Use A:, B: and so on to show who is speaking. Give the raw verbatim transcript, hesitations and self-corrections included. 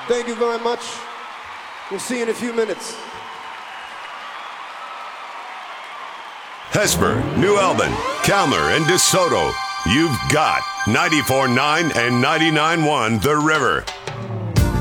A: Thank you very much. We'll see you in a few minutes.
B: Hesper, New Albin, Calmer, and DeSoto. You've got ninety-four point nine and ninety-nine point one The River.